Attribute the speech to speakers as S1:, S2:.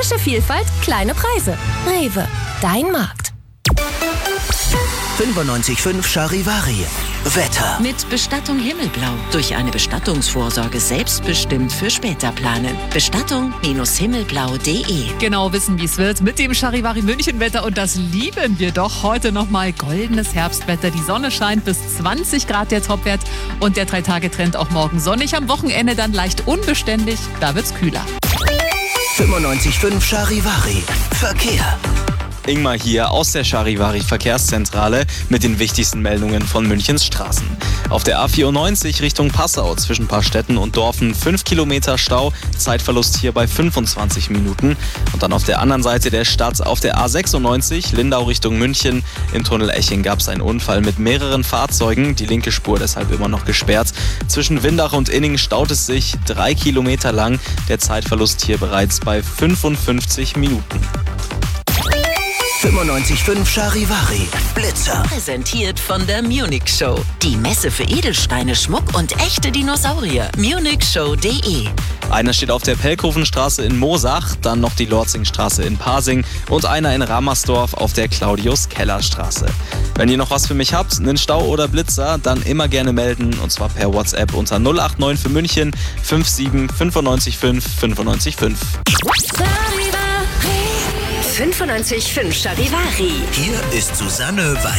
S1: Frische Vielfalt, kleine Preise. Rewe, dein Markt.
S2: 95.5 Charivari. Wetter.
S3: Mit Bestattung Himmelblau. Durch eine Bestattungsvorsorge selbstbestimmt für später planen. Bestattung-himmelblau.de.
S4: Genau wissen, wie es wird mit dem Charivari München Wetter und das lieben wir doch. Heute nochmal goldenes Herbstwetter. Die Sonne scheint bis 20 Grad der Topwert und der 3-Tage-Trend auch morgen sonnig. Am Wochenende dann leicht unbeständig, da wird's kühler.
S2: 95.5 Charivari. Verkehr.
S5: Ingmar hier aus der Charivari Verkehrszentrale mit den wichtigsten Meldungen von Münchens Straßen. Auf der A94 Richtung Passau zwischen Paarstetten und Dorfen 5 Kilometer Stau, Zeitverlust hier bei 25 Minuten. Und dann auf der anderen Seite der Stadt auf der A96 Lindau Richtung München. Im Tunnel Eching gab es einen Unfall mit mehreren Fahrzeugen, die linke Spur deshalb immer noch gesperrt. Zwischen Windach und Inning staut es sich 3 Kilometer lang, der Zeitverlust hier bereits bei 55 Minuten.
S2: 95.5 Charivari. Blitzer.
S3: Präsentiert von der Munich Show. Die Messe für Edelsteine, Schmuck und echte Dinosaurier. munichshow.de.
S5: Einer steht auf der Pelkhofenstraße in Moosach, dann noch die Lorzingstraße in Pasing und einer in Ramersdorf auf der Claudius-Keller-Straße. Wenn ihr noch was für mich habt, einen Stau oder Blitzer, dann immer gerne melden und zwar per WhatsApp unter 089 für München 57 95 5 95 5.
S1: 95.5 Charivari.
S2: Hier ist Susanne Weiß.